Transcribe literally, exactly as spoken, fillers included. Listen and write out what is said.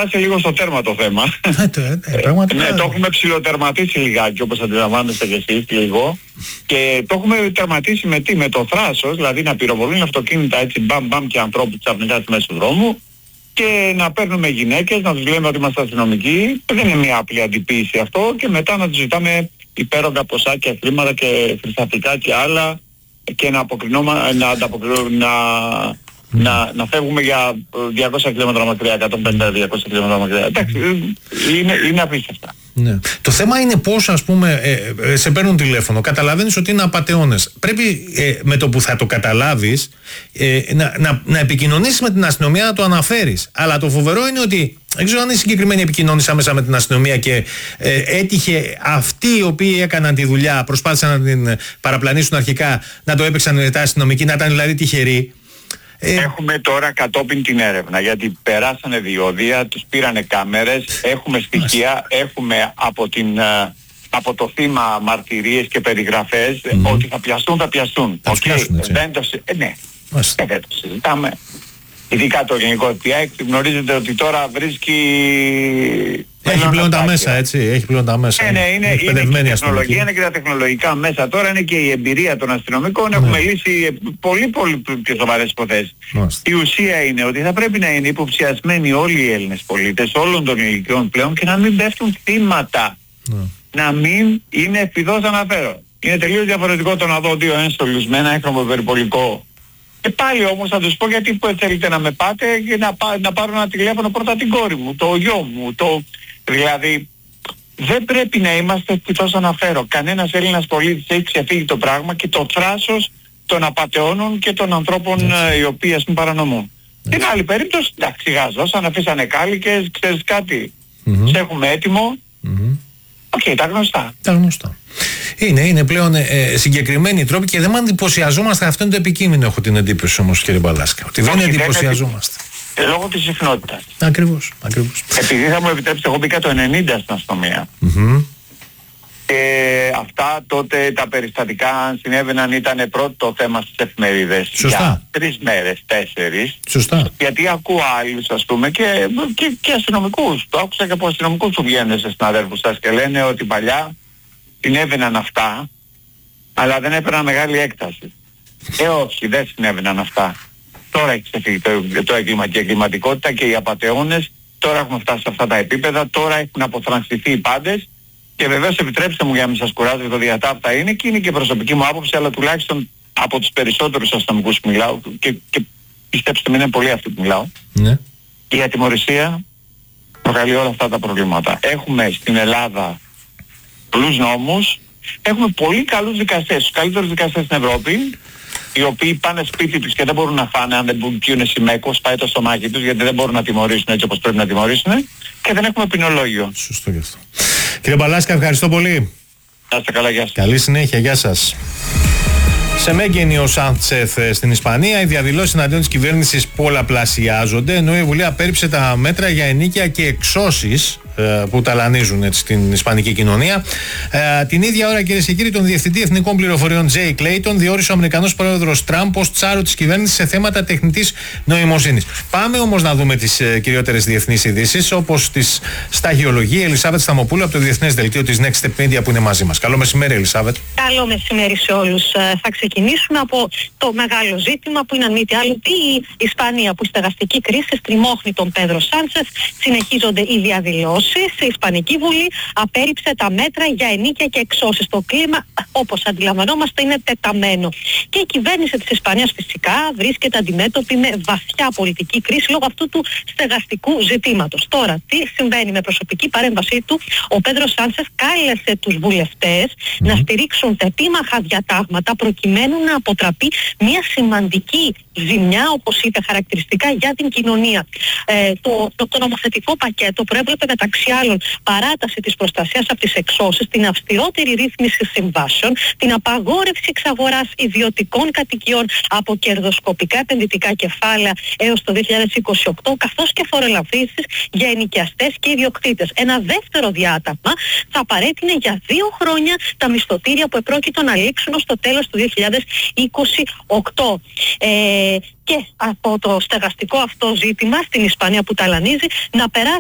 φτάσει λίγο στο τέρμα το θέμα. Ε, πραγματικά. Ναι, το έχουμε ψιλοτερματίσει λιγάκι, όπως αντιλαμβάνεστε και εσείς λίγο. Και το έχουμε τερματίσει με τι, με το θράσος, δηλαδή να πυροβολούν αυτοκίνητα έτσι μπαμ μπαμ και ανθρώπους ξαφνικά στη μέση του δρόμου και να παίρνουμε γυναίκες, να τους λέμε ότι είμαστε αστυνομικοί. Δεν είναι μια απλή αντιποίηση αυτό, και μετά να τους ζητάμε υπέρογκα ποσά και χρήματα και χρυσαφικά και άλλα και να αποκρινόμα, να ανταποκρινούμε, να... Να, να φεύγουμε για διακόσια χιλιόμετρα μακριά, εκατόν πενήντα με διακόσια χιλιόμετρα μακριά. Εντάξει, είναι, είναι απίστευτα. Ναι. Το θέμα είναι πώς, ας πούμε, ε, ε, σε παίρνουν τηλέφωνο, καταλαβαίνεις ότι είναι απατεώνες. Πρέπει ε, με το που θα το καταλάβεις ε, να, να, να επικοινωνήσεις με την αστυνομία, να το αναφέρεις. Αλλά το φοβερό είναι ότι δεν ξέρω αν οι συγκεκριμένοι επικοινώνησαν μέσα με την αστυνομία και ε, έτυχε αυτοί οι οποίοι έκαναν τη δουλειά, προσπάθησαν να την παραπλανήσουν αρχικά, να το έπαιξαν μετά οι αστυνομικοί, να ήταν δηλαδή τυχεροί. Έχουμε τώρα κατόπιν την έρευνα, γιατί περάσανε διόδια, τους πήρανε κάμερες, έχουμε στοιχεία, έχουμε από, την, από το θύμα μαρτυρίες και περιγραφές, mm. ότι θα πιαστούν, θα πιαστούν. Θα okay. πιάσουν, έτσι. Δεν το, ε, ναι, ε, δεν το συζητάμε. Ειδικά το Γενικό εφ μπι άι, γνωρίζετε ότι τώρα βρίσκει... Έχει πλέον τα μέσα, έτσι, έχει πλέον τα μέσα. Ναι, ναι, είναι, είναι, είναι και η τεχνολογία, είναι και τα τεχνολογικά μέσα. Τώρα είναι και η εμπειρία των αστυνομικών. Ναι. Έχουμε λύσει πολύ πολύ πιο σοβαρές υποθέσεις. Η ουσία είναι ότι θα πρέπει να είναι υποψιασμένοι όλοι οι Έλληνες πολίτες, όλων των ηλικιών πλέον, και να μην πέφτουν θύματα. Ναι. Να μην είναι εφηδώς αναφέρον. Είναι τελείως διαφορετικό το να δω δύο ένστολους με ένα έγχρωμο περιπολικό. Και πάλι όμως θα τους πω, γιατί που θέλετε να με πάτε, και να, πά, να πάρω ένα τηλέφωνο πρώτα την κόρη μου, το γιο μου, το... Δηλαδή δεν πρέπει να είμαστε ευτυχώς αναφέρω. Κανένας Έλληνας πολίτης έχει ξεφύγει το πράγμα και το θράσος των απατεώνων και των ανθρώπων ε, οι οποίοι ας πούμε παρανομούν. Την άλλη περίπτωση, εντάξει, γάζωσαν, αφήσανε κάλικες, ξέρεις κάτι, mm-hmm. σε έχουμε έτοιμο. Mm-hmm. Οκ, okay, τα γνωστά. Τα γνωστά. Είναι, είναι πλέον ε, συγκεκριμένοι τρόποι και δεν με εντυπωσιαζόμαστε. Αυτό είναι το επικείμενο, έχω την εντύπωση όμως, κύριε Μπαλάσκα. Ότι δεν εντυπωσιαζόμαστε. Ε, λόγω της συχνότητας. Ακριβώς, ακριβώς. Επειδή θα μου επιτρέψετε, εγώ μπήκα το ενενήντα στην αστυνομία. Mm-hmm. Και αυτά τότε τα περιστατικά, αν συνέβαιναν, ήταν πρώτο θέμα στις εφημερίδες. Σωστά. Για τρεις μέρες, τέσσερις. Σωστά. Γιατί ακούω άλλους, ας πούμε, και, και, και αστυνομικούς. Το άκουσα και από αστυνομικούς που βγαίνουν σε συναδέλφους σας και λένε ότι παλιά συνέβαιναν αυτά, αλλά δεν έπαιρναν μεγάλη έκταση. Ε, όχι, δεν συνέβαιναν αυτά. Τώρα έχει ξεφύγει το, το έγκλημα και η εγκληματικότητα και οι απατεώνες. Τώρα έχουμε φτάσει σε αυτά τα επίπεδα, τώρα έχουν αποθρανστηθεί οι πάντες. Και βεβαίως επιτρέψτε μου για να μην σας κουράζω, το διατάφτα είναι και είναι και προσωπική μου άποψη, αλλά τουλάχιστον από τους περισσότερους αστυνομικούς που μιλάω, και, και πιστέψτε με, είναι πολλοί αυτοί που μιλάω, ναι. Η ατιμωρησία προκαλεί όλα αυτά τα προβλήματα. Έχουμε στην Ελλάδα πολλούς νόμους, έχουμε πολύ καλούς δικαστές, τους καλύτερους δικαστές στην Ευρώπη, οι οποίοι πάνε σπίτι τους και δεν μπορούν να φάνε αν δεν πιούνε σημαίκο, πάει το στομάχι τους, γιατί δεν μπορούν να τιμωρήσουν έτσι όπως πρέπει να τιμωρήσουν, και δεν έχουμε ποινολόγιο. Σωστό γι' αυτό. Κύριε Μπαλάσκα, ευχαριστώ πολύ. Να είστε καλά, γεια σας. Καλή συνέχεια, γεια σας. Σε Μέγενη ο Σάντσεθ στην Ισπανία, οι διαδηλώσεις εναντίον της κυβέρνησης πολλαπλασιάζονται, ενώ η Βουλή απέρριψε τα μέτρα για ενοίκια και εξώσεις που ταλανίζουν έτσι την ισπανική κοινωνία. Ε, την ίδια ώρα, κυρίες και κύριοι, τον Διευθυντή Εθνικών Πληροφοριών Τζέι Κλέιτον διόρισε ο Αμερικανός Πρόεδρος Τραμπ ως τσάρο της κυβέρνησης σε θέματα τεχνητής νοημοσύνης. Πάμε όμως να δούμε τις ε, κυριότερες διεθνείς ειδήσεις, όπως τις σταγιολογεί η Ελισάβετ Σταμοπούλου από το Διεθνές Δελτίο της Next Step Media που είναι μαζί μας. Καλό μεσημέρι, Ελισάβετ. Καλό μεσημέρι σε όλους. Θα ξεκινήσουμε από το μεγάλο ζήτημα που είναι αν μη τι άλλο η Ισπανία, που η στεγαστική κρίση στριμώχνει τον Πέδρο Σάντσεθ. Συνεχίζονται οι διαδηλώσεις. Η Ισπανική Βουλή απέρριψε τα μέτρα για ενοίκια και εξώσεις. Το κλίμα, όπως αντιλαμβανόμαστε, είναι τεταμένο. Και η κυβέρνηση της Ισπανίας φυσικά βρίσκεται αντιμέτωπη με βαθιά πολιτική κρίση λόγω αυτού του στεγαστικού ζητήματος. Τώρα, τι συμβαίνει? Με προσωπική παρέμβασή του, ο Πέδρο Σάντσεθ κάλεσε τους βουλευτές mm. να στηρίξουν τα επίμαχα διατάγματα προκειμένου να αποτραπεί μια σημαντική ζημιά, όπως είπε χαρακτηριστικά, για την κοινωνία. Ε, το, το, το νομοθετικό πακέτο προέβλεπε μεταξύ άλλων παράταση της προστασίας από τις εξώσεις, την αυστηρότερη ρύθμιση συμβάσεων, την απαγόρευση εξαγοράς ιδιωτικών κατοικιών από κερδοσκοπικά επενδυτικά κεφάλαια έως το δύο χιλιάδες είκοσι οκτώ, καθώς και φορολαβήσεις για ενοικιαστές και ιδιοκτήτες. Ένα δεύτερο διάταγμα θα παρέτεινε για δύο χρόνια τα μισθωτήρια που επρόκειτο να λήξουν ως το τέλος του δύο χιλιάδες είκοσι οκτώ. Ε, και από το στεγαστικό αυτό ζήτημα στην Ισπανία που ταλανίζει να περάσει